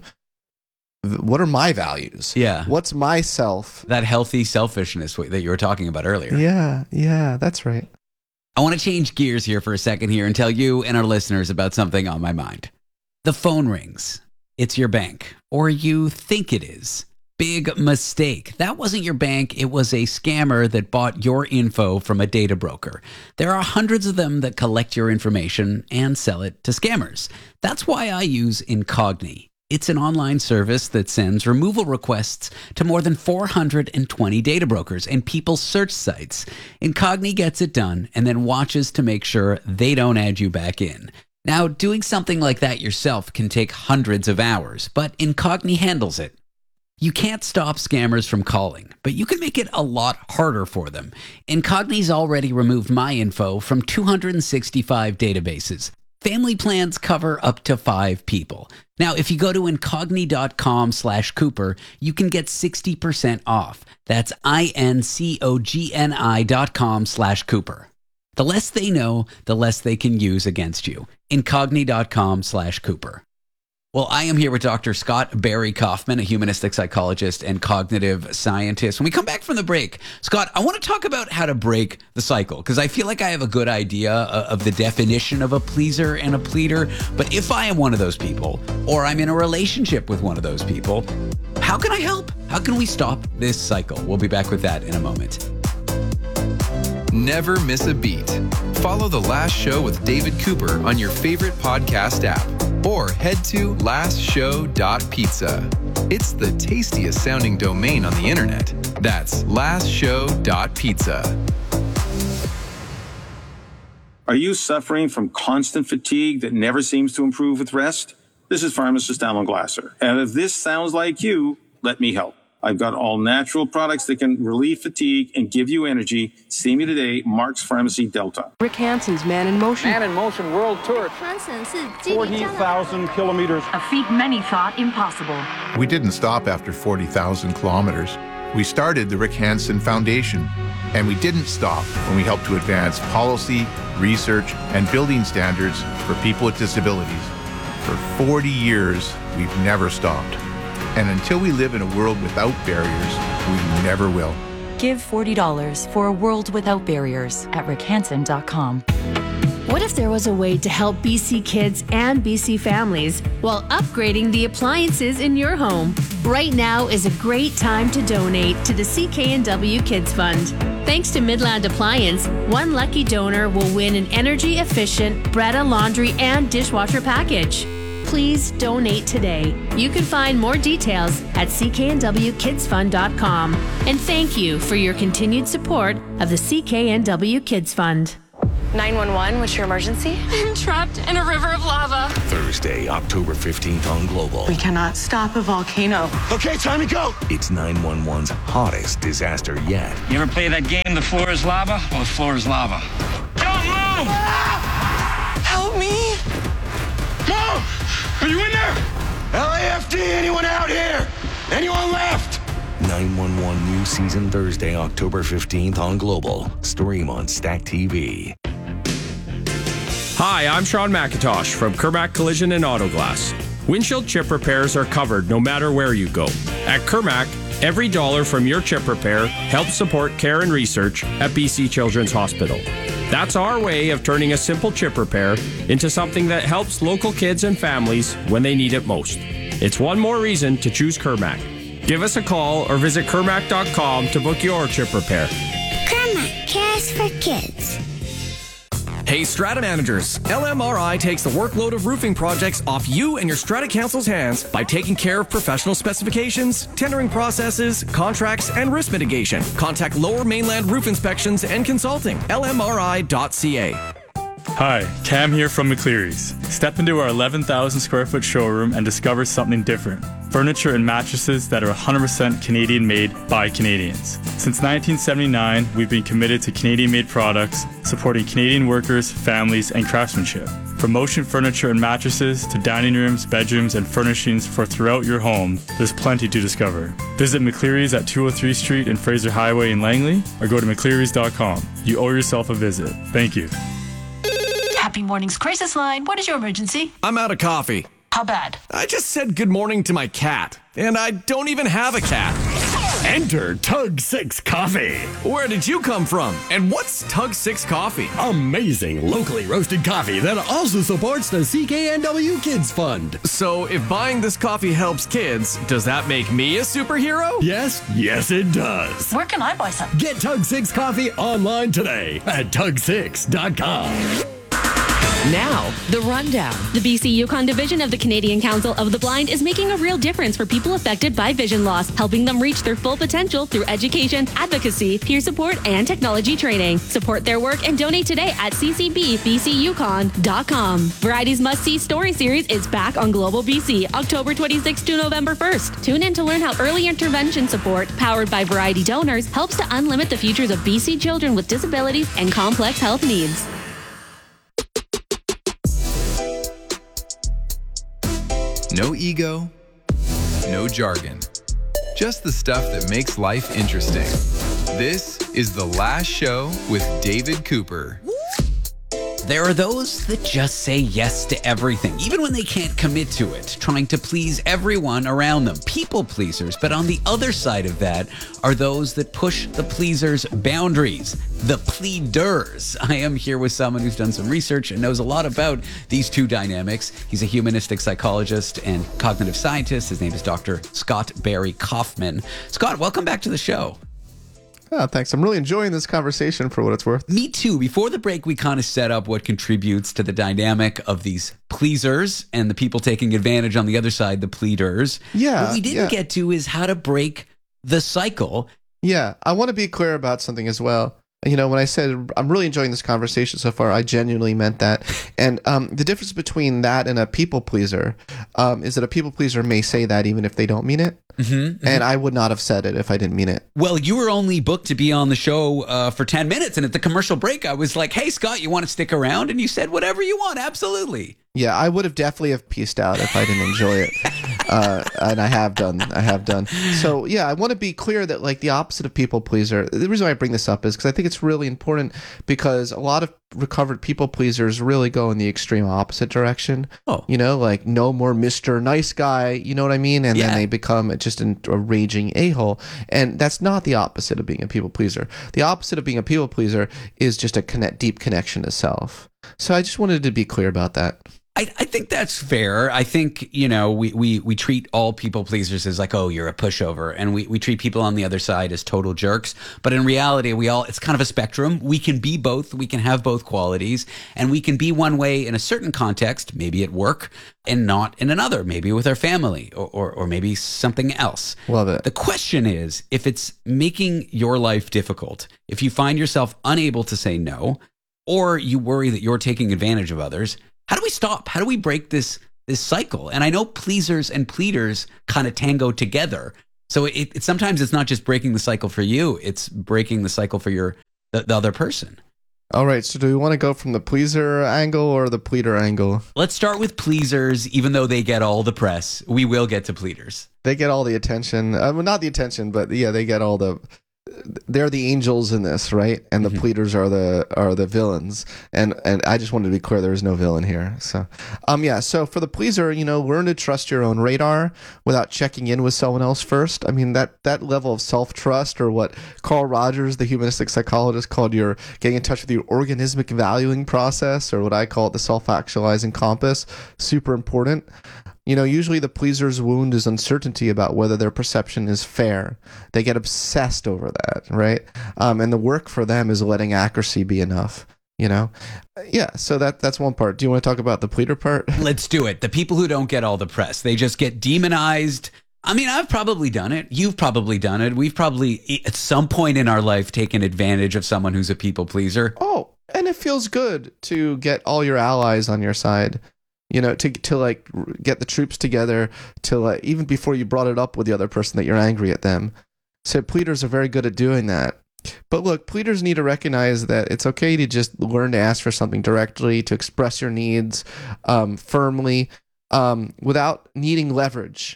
What are my values? Yeah. What's myself? That healthy selfishness that you were talking about earlier. Yeah, that's right. I want to change gears here for a second here and tell you and our listeners about something on my mind. The phone rings. It's your bank, or you think it is. Big mistake. That wasn't your bank. It was a scammer that bought your info from a data broker. There are hundreds of them that collect your information and sell it to scammers. That's why I use Incogni. It's an online service that sends removal requests to more than 420 data brokers and people's search sites. Incogni gets it done and then watches to make sure they don't add you back in. Now, doing something like that yourself can take hundreds of hours, but Incogni handles it. You can't stop scammers from calling, but you can make it a lot harder for them. Incogni's already removed my info from 265 databases. Family plans cover up to 5 people. Now, if you go to incogni.com/Cooper, you can get 60% off. That's incogni.com/Cooper. The less they know, the less they can use against you. Incogni.com/Cooper. Well, I am here with Dr. Scott Barry Kaufman, a humanistic psychologist and cognitive scientist. When we come back from the break, Scott, I want to talk about how to break the cycle, because I feel like I have a good idea of the definition of a pleaser and a pleader. But if I am one of those people, or I'm in a relationship with one of those people, how can I help? How can we stop this cycle? We'll be back with that in a moment. Never miss a beat. Follow The Last Show with David Cooper on your favorite podcast app, or head to lastshow.pizza. It's the tastiest sounding domain on the internet. That's lastshow.pizza. Are you suffering from constant fatigue that never seems to improve with rest? This is pharmacist Alan Glasser. And if this sounds like you, let me help. I've got all natural products that can relieve fatigue and give you energy. See me today, Mark's Pharmacy Delta. Rick Hansen's Man in Motion. Man in Motion World Tour. 40,000 kilometers. A feat many thought impossible. We didn't stop after 40,000 kilometers. We started the Rick Hansen Foundation. And we didn't stop when we helped to advance policy, research, and building standards for people with disabilities. For 40 years, we've never stopped. And until we live in a world without barriers, we never will. Give $40 for a world without barriers at rickhansen.com. What if there was a way to help BC kids and BC families while upgrading the appliances in your home? Right now is a great time to donate to the CKNW Kids Fund. Thanks to Midland Appliance, one lucky donor will win an energy-efficient Bretta laundry and dishwasher package. Please donate today. You can find more details at cknwkidsfund.com. And thank you for your continued support of the CKNW Kids Fund. 911, what's your emergency? I'm trapped in a river of lava. Thursday, October 15th on Global. We cannot stop a volcano. Okay, time to go. It's 911's hottest disaster yet. You ever play that game, The Floor is Lava? Well, the floor is lava. Don't move! Help me! Mom! Are you in there? LAFD, anyone out here? Anyone left? 911 new season Thursday, October 15th on Global. Stream on Stack TV. Hi, I'm Sean McIntosh from Kermac Collision and Auto Glass. Windshield chip repairs are covered no matter where you go. At Kermac, every dollar from your chip repair helps support care and research at BC Children's Hospital. That's our way of turning a simple chip repair into something that helps local kids and families when they need it most. It's one more reason to choose Kermac. Give us a call or visit Kermac.com to book your chip repair. Kermac cares for kids. Hey Strata managers, LMRI takes the workload of roofing projects off you and your Strata Council's hands by taking care of professional specifications, tendering processes, contracts, and risk mitigation. Contact Lower Mainland Roof Inspections and Consulting, lmri.ca. Hi, Cam here from McCleary's. Step into our 11,000 square foot showroom and discover something different. Furniture and mattresses that are 100% Canadian made by Canadians. Since 1979, we've been committed to Canadian made products, supporting Canadian workers, families, and craftsmanship. From motion furniture and mattresses to dining rooms, bedrooms, and furnishings for throughout your home, there's plenty to discover. Visit McCleary's at 203 Street and Fraser Highway in Langley, or go to mcclearys.com. You owe yourself a visit. Thank you. Happy Mornings Crisis Line. What is your emergency? I'm out of coffee. How bad? I just said good morning to my cat, and I don't even have a cat. Enter Tug 6 Coffee. Where did you come from? And what's Tug 6 Coffee? Amazing locally roasted coffee that also supports the CKNW Kids Fund. So if buying this coffee helps kids, does that make me a superhero? Yes, it does. Where can I buy some? Get Tug 6 Coffee online today at tug6.com. Now, the rundown. The BC Yukon Division of the Canadian Council of the Blind is making a real difference for people affected by vision loss, helping them reach their full potential through education, advocacy, peer support, and technology training. Support their work and donate today at ccbbcuyukon.com. Variety's Must-See Story Series is back on Global BC, October 26th to November 1st. Tune in to learn how early intervention support, powered by Variety donors, helps to unlimit the futures of BC children with disabilities and complex health needs. No ego, no jargon. Just the stuff that makes life interesting. This is The Last Show with David Cooper. There are those that just say yes to everything, even when they can't commit to it, trying to please everyone around them, people pleasers. But on the other side of that are those that push the pleasers' boundaries, the pleaders. I am here with someone who's done some research and knows a lot about these two dynamics. He's a humanistic psychologist and cognitive scientist. His name is Dr. Scott Barry Kaufman. Scott, welcome back to the show. Oh, thanks. I'm really enjoying this conversation for what it's worth. Me too. Before the break, we kind of set up what contributes to the dynamic of these pleasers and the people taking advantage on the other side, the pleaders. Yeah. What we didn't get to is how to break the cycle. Yeah. I want to be clear about something as well. You know, when I said I'm really enjoying this conversation so far, I genuinely meant that. And the difference between that and a people pleaser is that a people pleaser may say that even if they don't mean it. And I would not have said it if I didn't mean it. Well, you were only booked to be on the show for 10 minutes. And at the commercial break, I was like, hey, Scott, you want to stick around? And you said, whatever you want. Absolutely. Yeah, I would have definitely have pieced out if I didn't enjoy it. And I have done. So yeah, I want to be clear that like the opposite of people pleaser, the reason why I bring this up is because I think it's really important because a lot of recovered people pleasers really go in the extreme opposite direction. Oh. You know, like no more Mr. Nice Guy, you know what I mean? And then they become just a raging a-hole. And that's not the opposite of being a people pleaser. The opposite of being a people pleaser is just a deep connection to self. So I just wanted to be clear about that. I think that's fair. I think, we treat all people pleasers as like, oh, you're a pushover. And we treat people on the other side as total jerks. But in reality, it's kind of a spectrum. We can be both. We can have both qualities. And we can be one way in a certain context, maybe at work, and not in another, maybe with our family or maybe something else. Love it. The question is, if it's making your life difficult, if you find yourself unable to say no, or you worry that you're taking advantage of others, how do we stop? How do we break this cycle? And I know pleasers and pleaders kind of tango together. So it sometimes it's not just breaking the cycle for you, it's breaking the cycle for the other person. All right, so do we want to go from the pleaser angle or the pleader angle? Let's start with pleasers, even though they get all the press. We will get to pleaders. They get all the attention. Well, not the attention, but yeah, they get all the... They're the angels in this, right? And the pleaders are the villains. And I just wanted to be clear, there is no villain here. So, So for the pleaser, learn to trust your own radar without checking in with someone else first. I mean, that level of self-trust, or what Carl Rogers, the humanistic psychologist, called your getting in touch with your organismic valuing process, or what I call it the self-actualizing compass, super important. Usually the pleaser's wound is uncertainty about whether their perception is fair. They get obsessed over that, right? And the work for them is letting accuracy be enough, Yeah, so that's one part. Do you want to talk about the pleader part? Let's do it. The people who don't get all the press, they just get demonized. I mean, I've probably done it. You've probably done it. We've probably, at some point in our life, taken advantage of someone who's a people pleaser. Oh, and it feels good to get all your allies on your side. To like get the troops together, to like, even before you brought it up with the other person that you're angry at them. So pleaders are very good at doing that. But look, pleaders need to recognize that it's okay to just learn to ask for something directly, to express your needs firmly, without needing leverage.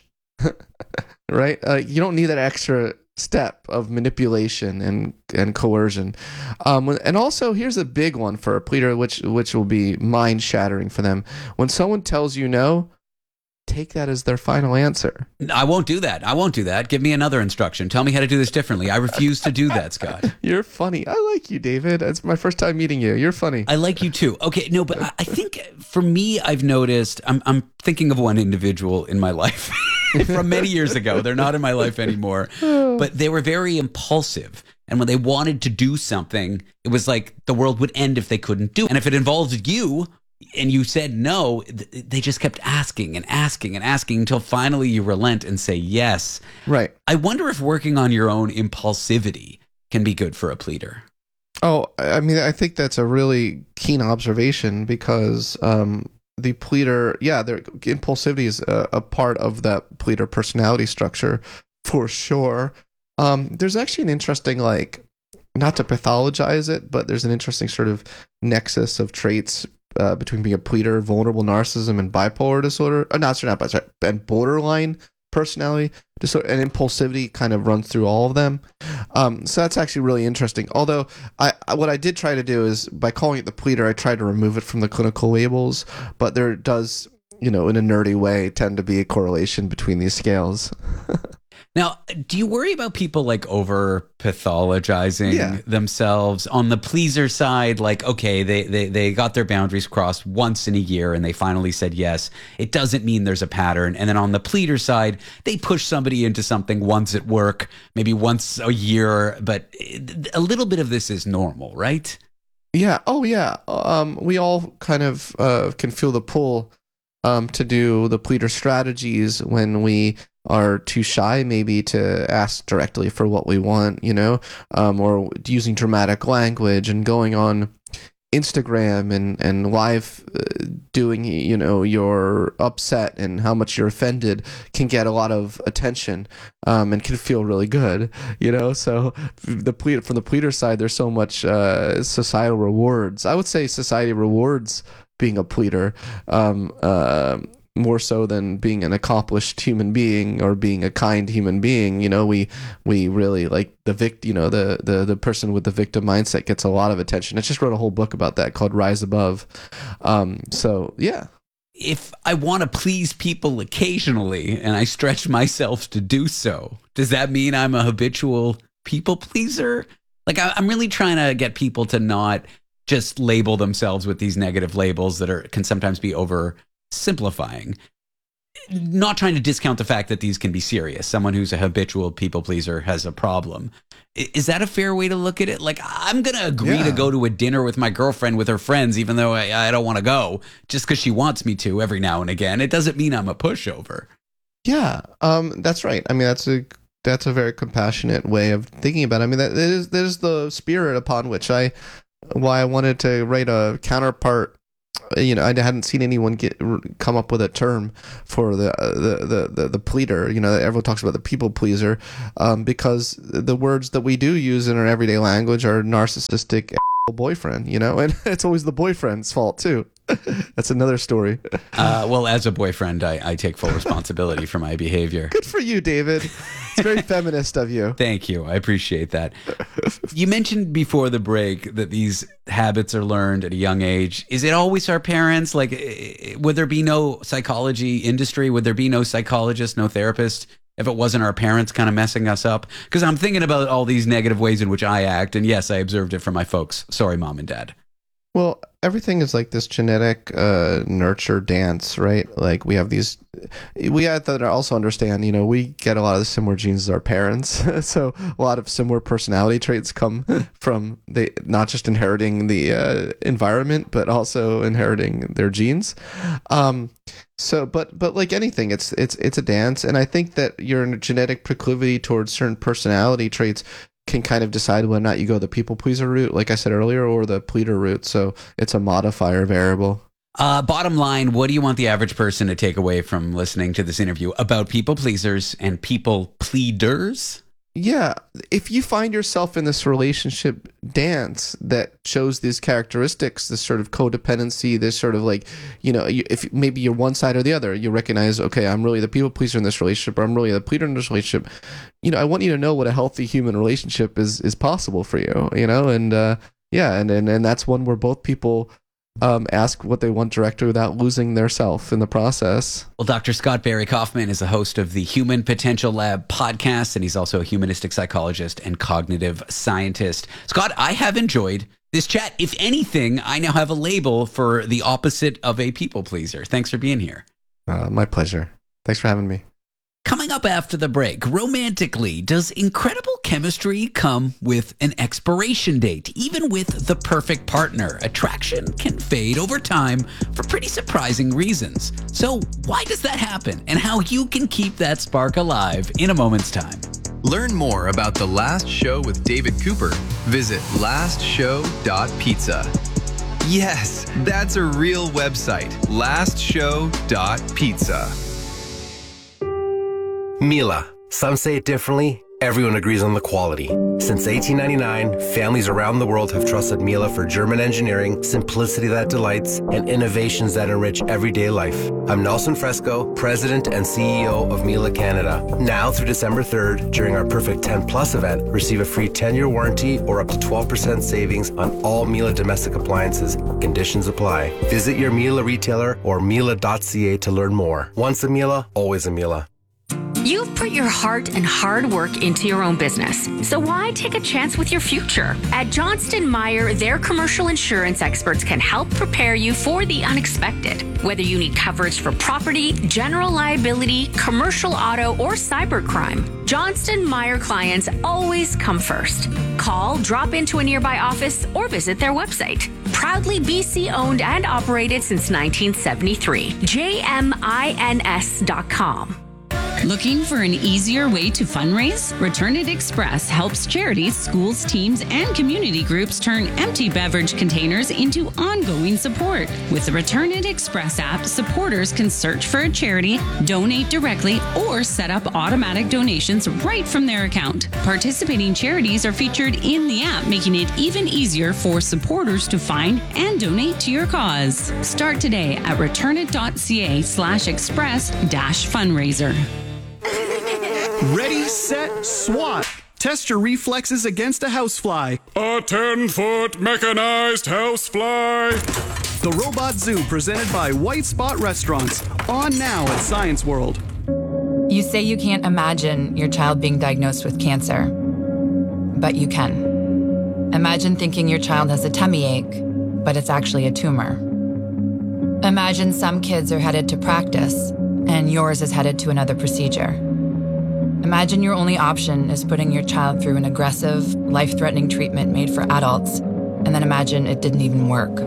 Right? You don't need that extra step of manipulation and coercion. And also, here's a big one for a pleader, which will be mind-shattering for them. When someone tells you no, take that as their final answer. I won't do that. Give me another instruction. Tell me how to do this differently. I refuse to do that, Scott. You're funny. I like you, David. It's my first time meeting you. You're funny. I like you too. Okay, no, but I think for me, I've noticed, I'm thinking of one individual in my life from many years ago. They're not in my life anymore, but they were very impulsive. And when they wanted to do something, it was like the world would end if they couldn't do it. And if it involved you and you said no, they just kept asking and asking and asking until finally you relent and say yes. Right. I wonder if working on your own impulsivity can be good for a pleader. Oh, I mean, I think that's a really keen observation, because the pleader, their impulsivity is a part of that pleader personality structure for sure. There's actually an interesting, not to pathologize it, but there's an interesting sort of nexus of traits between being a pleader, vulnerable narcissism, and bipolar disorder. And borderline personality disorder, and impulsivity kind of runs through all of them. So that's actually really interesting. Although what I did try to do is, by calling it the pleader, I tried to remove it from the clinical labels, but there does, in a nerdy way, tend to be a correlation between these scales. Now, do you worry about people over pathologizing themselves on the pleaser side? Okay, they got their boundaries crossed once in a year and they finally said yes. It doesn't mean there's a pattern. And then on the pleader side, they push somebody into something once at work, maybe once a year, but a little bit of this is normal, right? Yeah. Oh, yeah. We all kind of can feel the pull to do the pleader strategies when we are too shy maybe to ask directly for what we want, or using dramatic language and going on Instagram and live doing, you're upset and how much you're offended can get a lot of attention and can feel really good, so from the pleader side, there's so much societal rewards. I would say society rewards being a pleader more so than being an accomplished human being or being a kind human being. We really like the the person with the victim mindset gets a lot of attention. I just wrote a whole book about that called Rise Above. So yeah. If I want to please people occasionally and I stretch myself to do so, does that mean I'm a habitual people pleaser? I'm really trying to get people to not just label themselves with these negative labels that can sometimes be oversimplifying. Not trying to discount the fact that these can be serious. Someone who's a habitual people pleaser has a problem. Is that a fair way to look at it? Like, I'm going to agree to go to a dinner with my girlfriend with her friends, even though I don't want to go, just because she wants me to every now and again. It doesn't mean I'm a pushover. Yeah, that's right. I mean, that's a very compassionate way of thinking about it. I mean, that is the spirit upon which why I wanted to write a counterpart. You know, I hadn't seen anyone come up with a term for the pleader. You know, everyone talks about the people pleaser, because the words that we do use in our everyday language are narcissistic boyfriend. You know, and it's always the boyfriend's fault too. That's another story. Well, as a boyfriend, I take full responsibility for my behavior. Good for you, David. It's very feminist of you. Thank you. I appreciate that. You mentioned before the break that these habits are learned at a young age. Is it always our parents? Like, would there be no psychology industry? Would there be no psychologist, no therapist, if it wasn't our parents kind of messing us up? Because I'm thinking about all these negative ways in which I act. And yes, I observed it from my folks. Sorry, Mom and Dad. Well, everything is like this genetic nurture dance, right? Like we have to also understand, you know, we get a lot of the similar genes as our parents. So a lot of similar personality traits come from not just inheriting the environment, but also inheriting their genes. But like anything, it's a dance. And I think that your genetic proclivity towards certain personality traits can kind of decide whether or not you go the people pleaser route, like I said earlier, or the pleader route. So it's a modifier variable. Bottom line, what do you want the average person to take away from listening to this interview about people pleasers and people pleaders? Yeah, if you find yourself in this relationship dance that shows these characteristics, this sort of codependency, this sort of like, you know, if maybe you're one side or the other, you recognize, okay, I'm really the people pleaser in this relationship, or I'm really the pleader in this relationship. You know, I want you to know what a healthy human relationship is possible for you, you know, and and that's one where both people ask what they want directly without losing their self in the process. Well, Dr. Scott Barry Kaufman is the host of the Human Potential Lab podcast, and he's also a humanistic psychologist and cognitive scientist. Scott, I have enjoyed this chat. If anything, I now have a label for the opposite of a people pleaser. Thanks for being here. My pleasure. Thanks for having me. Coming up after the break, romantically, does incredible chemistry come with an expiration date? Even with the perfect partner, attraction can fade over time for pretty surprising reasons. So why does that happen, and how you can keep that spark alive in a moment's time? Learn more about The Last Show with David Cooper. Visit lastshow.pizza. Yes, that's a real website, lastshow.pizza. Miele. Some say it differently. Everyone agrees on the quality. Since 1899, families around the world have trusted Miele for German engineering, simplicity that delights, and innovations that enrich everyday life. I'm Nelson Fresco, President and CEO of Miele Canada. Now through December 3rd, during our Perfect 10 Plus event, receive a free 10-year warranty or up to 12% savings on all Miele domestic appliances. Conditions apply. Visit your Miele retailer or miele.ca to learn more. Once a Miele, always a Miele. You've put your heart and hard work into your own business, so why take a chance with your future? At Johnston Meyer, their commercial insurance experts can help prepare you for the unexpected. Whether you need coverage for property, general liability, commercial auto, or cybercrime, Johnston Meyer clients always come first. Call, drop into a nearby office, or visit their website. Proudly BC owned and operated since 1973. JMINS.com. Looking for an easier way to fundraise? Return It Express helps charities, schools, teams, and community groups turn empty beverage containers into ongoing support. With the Return It Express app, supporters can search for a charity, donate directly, or set up automatic donations right from their account. Participating charities are featured in the app, making it even easier for supporters to find and donate to your cause. Start today at returnit.ca/express-fundraiser. Ready, set, swat. Test your reflexes against a housefly. A 10-foot mechanized housefly. The Robot Zoo, presented by White Spot Restaurants. On now at Science World. You say you can't imagine your child being diagnosed with cancer, but you can. Imagine thinking your child has a tummy ache but it's actually a tumor. Imagine some kids are headed to practice, and yours is headed to another procedure. Imagine your only option is putting your child through an aggressive, life-threatening treatment made for adults, and then imagine it didn't even work.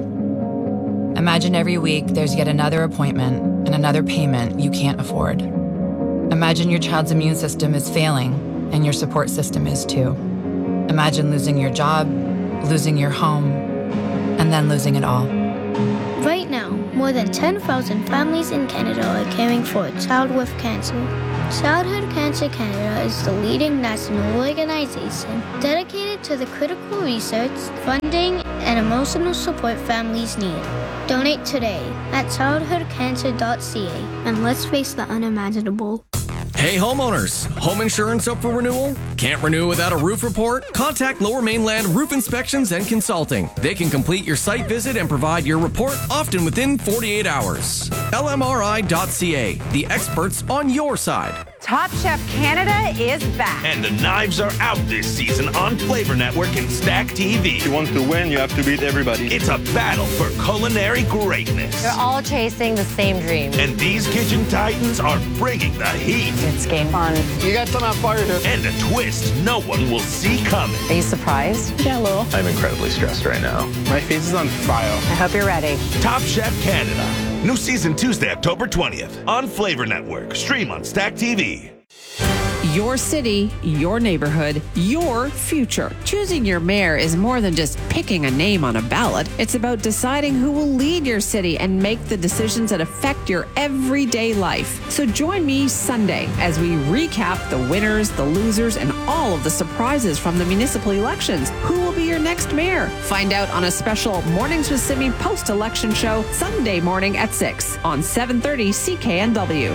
Imagine every week there's yet another appointment and another payment you can't afford. Imagine your child's immune system is failing, and your support system is too. Imagine losing your job, losing your home, and then losing it all. Right now, more than 10,000 families in Canada are caring for a child with cancer. Childhood Cancer Canada is the leading national organization dedicated to the critical research, funding, and emotional support families need. Donate today at childhoodcancer.ca and let's face the unimaginable. Hey homeowners, home insurance up for renewal? Can't renew without a roof report? Contact Lower Mainland Roof Inspections and Consulting. They can complete your site visit and provide your report often within 48 hours. LMRI.ca, the experts on your side. Top Chef Canada is back. And the knives are out this season on Flavor Network and Stack TV. If you want to win, you have to beat everybody. It's a battle for culinary greatness. They're all chasing the same dream. And these kitchen titans are bringing the heat. It's game on. You got some on fire here. And a twist no one will see coming. Are you surprised? Yeah, a little. I'm incredibly stressed right now. My face is on fire. I hope you're ready. Top Chef Canada. New season Tuesday, October 20th on Flavor Network. Stream on Stack TV. Your city, your neighborhood, your future. Choosing your mayor is more than just picking a name on a ballot. It's about deciding who will lead your city and make the decisions that affect your everyday life. So join me Sunday as we recap the winners, the losers, and all of the surprises from the municipal elections. Who will be your next mayor? Find out on a special Mornings with Simi post-election show Sunday morning at 6 on 730 CKNW.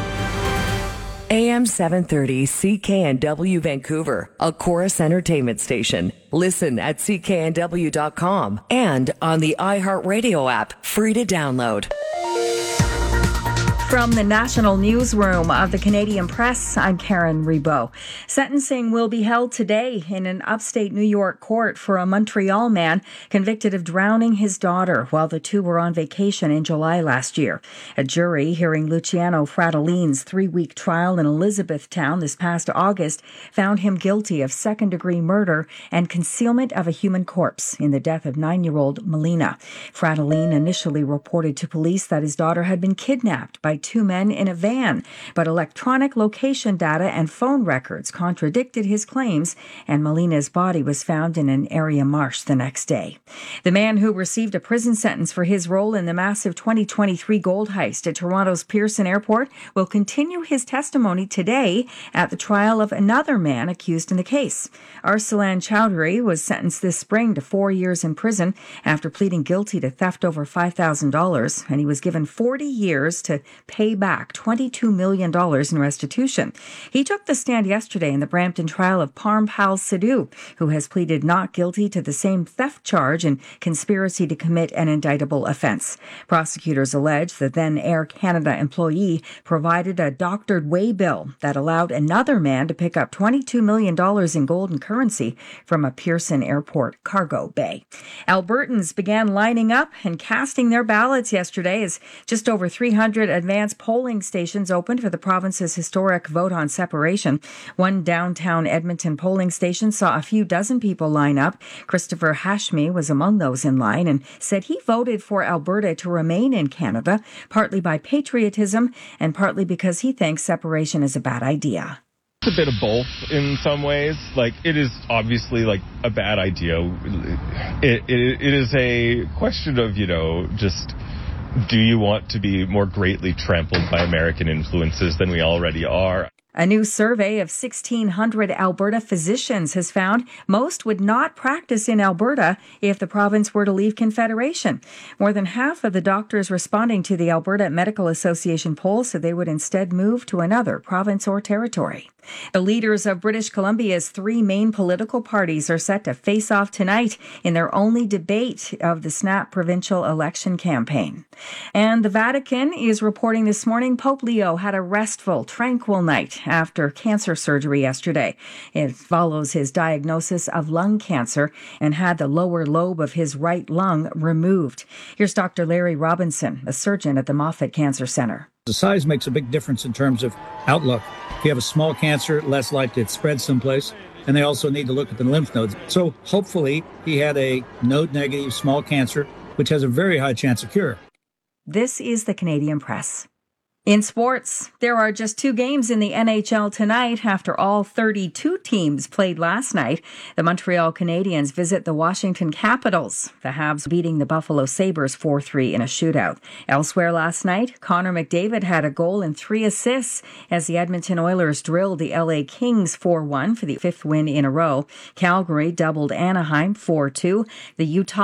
AM 730 CKNW Vancouver, a Chorus Entertainment station. Listen at cknw.com and on the iHeartRadio app, free to download. From the National Newsroom of the Canadian Press, I'm Karen Reboux. Sentencing will be held today in an upstate New York court for a Montreal man convicted of drowning his daughter while the two were on vacation in July last year. A jury hearing Luciano Fratellini's 3-week trial in Elizabethtown this past August found him guilty of second-degree murder and concealment of a human corpse in the death of 9-year-old Melina. Fratellini initially reported to police that his daughter had been kidnapped by 2 men in a van, but electronic location data and phone records contradicted his claims, and Melina's body was found in an area marsh the next day. The man who received a prison sentence for his role in the massive 2023 gold heist at Toronto's Pearson Airport will continue his testimony today at the trial of another man accused in the case. Arsalan Chowdhury was sentenced this spring to 4 years in prison after pleading guilty to theft over $5,000, and he was given 40 years to pay back $22 million in restitution. He took the stand yesterday in the Brampton trial of Parmpal Sidhu, who has pleaded not guilty to the same theft charge and conspiracy to commit an indictable offense. Prosecutors allege the then Air Canada employee provided a doctored waybill that allowed another man to pick up $22 million in gold and currency from a Pearson Airport cargo bay. Albertans began lining up and casting their ballots yesterday as just over 300 advanced polling stations opened for the province's historic vote on separation. One downtown Edmonton polling station saw a few dozen people line up. Christopher Hashmi was among those in line and said he voted for Alberta to remain in Canada, partly by patriotism and partly because he thinks separation is a bad idea. It's a bit of both in some ways. Like, it is obviously like a bad idea. It is a question of, just, do you want to be more greatly trampled by American influences than we already are? A new survey of 1,600 Alberta physicians has found most would not practice in Alberta if the province were to leave Confederation. More than half of the doctors responding to the Alberta Medical Association poll said they would instead move to another province or territory. The leaders of British Columbia's 3 main political parties are set to face off tonight in their only debate of the snap provincial election campaign. And the Vatican is reporting this morning Pope Leo had a restful, tranquil night after cancer surgery yesterday. It follows his diagnosis of lung cancer and had the lower lobe of his right lung removed. Here's Dr. Larry Robinson, a surgeon at the Moffitt Cancer Center. The size makes a big difference in terms of outlook. If you have a small cancer, less likely it spreads someplace. And they also need to look at the lymph nodes. So hopefully he had a node-negative small cancer, which has a very high chance of cure. This is the Canadian Press. In sports, there are just 2 games in the NHL tonight after all 32 teams played last night. The Montreal Canadiens visit the Washington Capitals, the Habs beating the Buffalo Sabres 4-3 in a shootout. Elsewhere last night, Connor McDavid had a goal and 3 assists as the Edmonton Oilers drilled the LA Kings 4-1 for the 5th win in a row. Calgary doubled Anaheim 4-2. The Utah